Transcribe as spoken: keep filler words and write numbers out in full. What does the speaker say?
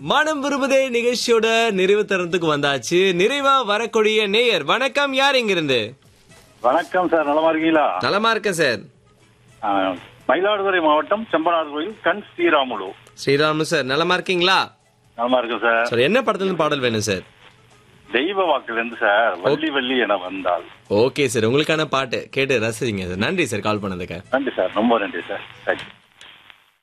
மனம் விரும்புதே நிகழ்ச்சியோட நிறைவு தருணத்துக்கு வந்தாச்சு. நிறைவா வரக்கூடிய நேயர் வணக்கம். யார் இங்க இருந்து? வணக்கம் சார், நலமா இருக்கீங்களா? நலமா இருக்கேன் சார். ஆ, மயிலாடுதுறை மாவட்டம் செம்பனார் கோயில் கண் ஸ்ரீராமுலு. ஸ்ரீராமு சார், நலமா இருக்கீங்களா? நலமா இருக்கு சார். சார், என்ன படத்துல இருந்து பாடல் வேணும் சார்? தெய்வ வாக்குல இருந்து சார், வள்ளி வள்ளி என வந்தால். ஓகே சார், உங்களுக்கான பாட்டு கேட்டு ரசிங்க சார். நன்றி சார் கால் பண்ணதுக்கு. நன்றி சார், ரொம்ப நன்றி சார். தேங்க்யூ.